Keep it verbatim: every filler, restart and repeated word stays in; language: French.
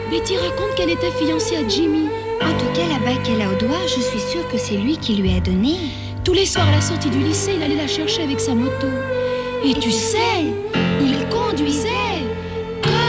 Betty raconte qu'elle était fiancée à Jimmy. En tout cas, la bague qu'elle a au doigt, je suis sûre que c'est lui qui lui a donné. Tous les soirs à la sortie du lycée, il allait la chercher avec sa moto. Et, Et tu, tu sais, sais